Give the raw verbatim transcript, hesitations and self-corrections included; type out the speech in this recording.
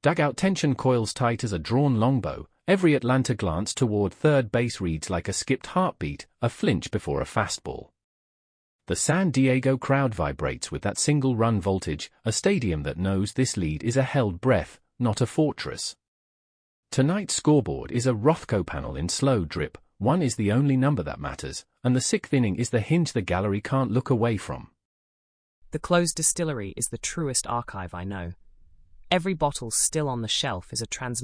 Dugout tension coils tight as a drawn longbow, every Atlanta glance toward third base reads like a skipped heartbeat, a flinch before a fastball. The San Diego crowd vibrates with that single-run voltage, a stadium that knows this lead is a held breath, not a fortress. Tonight's scoreboard is a Rothko panel in slow drip. One is the only number that matters, and the sixth inning is the hinge the gallery can't look away from. The closed distillery is the truest archive I know. Every bottle still on the shelf is a transmission